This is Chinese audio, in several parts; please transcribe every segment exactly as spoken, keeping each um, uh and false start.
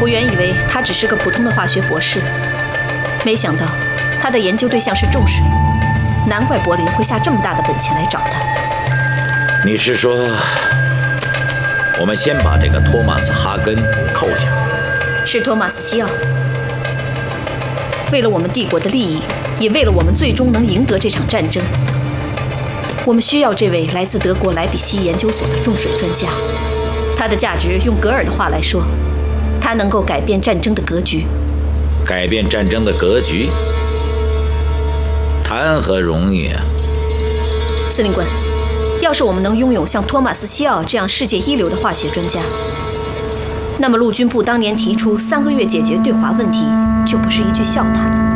我原以为他只是个普通的化学博士，没想到他的研究对象是重水，难怪柏林会下这么大的本钱来找他。 你是说，我们先把这个托马斯·哈根扣下？ 是托马斯·西奥。为了我们帝国的利益，也为了我们最终能赢得这场战争，我们需要这位来自德国莱比锡研究所的重水专家。他的价值，用格尔的话来说，他能够改变战争的格局。 改变战争的格局，谈何容易啊！ 司令官，要是我们能拥有像托马斯·西奥这样世界一流的化学专家，那么陆军部当年提出三个月解决对华问题，就不是一句笑谈了。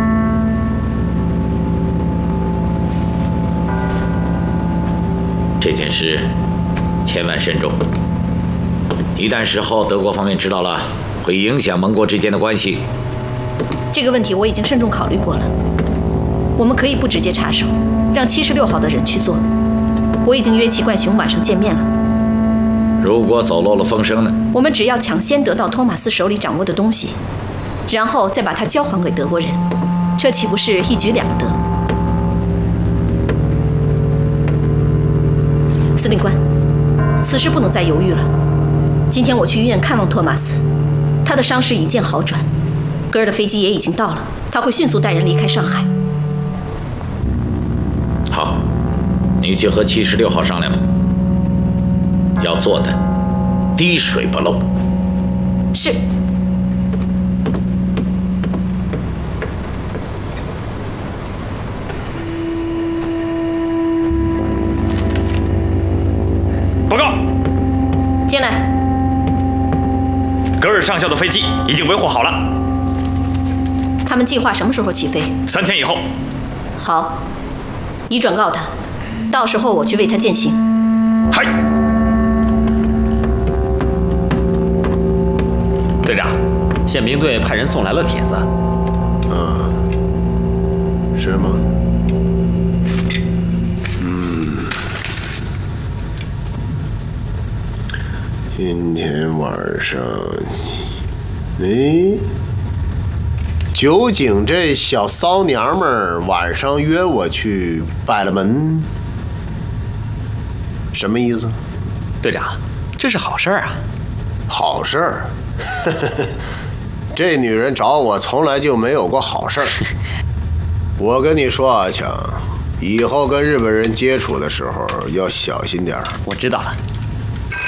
这件事千万慎重，一旦事后德国方面知道了，会影响盟国之间的关系。 这个问题我已经慎重考虑过了，我们可以不直接插手，让七十六号的人去做。我已经约齐冠雄晚上见面了。 如果走漏了风声呢？ 我们只要抢先得到托马斯手里掌握的东西，然后再把它交还给德国人，这岂不是一举两得？司令官，此事不能再犹豫了。今天我去医院看望托马斯，他的伤势已见好转，格尔的飞机也已经到了，他会迅速带人离开上海。 好，你去和七十六号商量吧，要做的滴水不漏。 是。 报告， 进来。 格尔上校的飞机已经维护好了。 他们计划什么时候起飞？ 三天以后。 好，你转告他，到时候我去为他饯行。 嗨。 队长，宪兵队派人送来了帖子。 啊，是吗？嗯，今天晚上，哎，酒井这小骚娘们儿晚上约我去拜了门，什么意思？ 队长，这是好事儿啊！ 好事儿。这女人找我从来就没有过好事儿。我跟你说啊，强，以后跟日本人接触的时候要小心点儿。 我知道了。